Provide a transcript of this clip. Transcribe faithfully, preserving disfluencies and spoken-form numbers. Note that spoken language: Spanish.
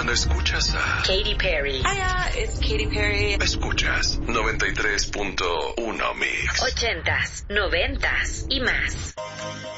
Cuando escuchas a Katy Perry. Hiya, it's Katy Perry. Escuchas noventa y tres punto uno Mix. Ochentas, noventas y más.